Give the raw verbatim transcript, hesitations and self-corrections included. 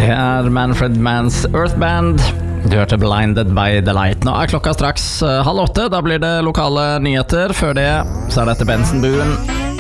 Det er Manfred Mann's Earth Band. Du hørte Blinded by the Light. Nå er klokka straks uh, halv åtte. Da blir det lokale nyheter. Før det så er dette Benson Boone.